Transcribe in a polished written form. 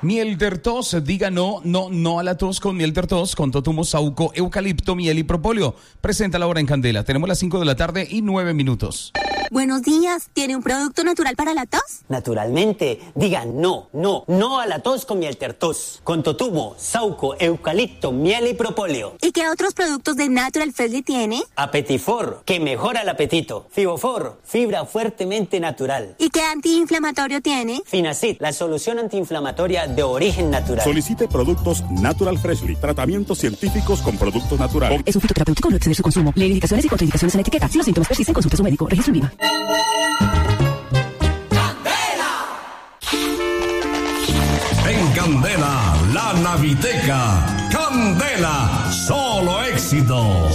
Miel Tertos, diga no a la tos con Miel Tertos, con totumo, sauco, eucalipto, miel y propóleo. Presenta la hora en Candela. Tenemos las 5 de la tarde y 9 minutos. Buenos días. ¿Tiene un producto natural para la tos? Naturalmente. Diga no a la tos con Miel Tertos. Con totumo, sauco, eucalipto, miel y propóleo. ¿Y qué otros productos de Natural Freshly tiene? Apetifor, que mejora el apetito. Fibofor, fibra fuertemente natural. ¿Y qué antiinflamatorio tiene? Finacid, la solución antiinflamatoria de origen natural. Solicite productos Natural Freshly. Tratamientos científicos con productos naturales. Es un fitoterapéutico, no exceder su consumo. Lee indicaciones y contraindicaciones en la etiqueta. Si los síntomas persisten, consulte a su médico. Registro INVIMA. En Candela, la Naviteca. Candela, solo éxito.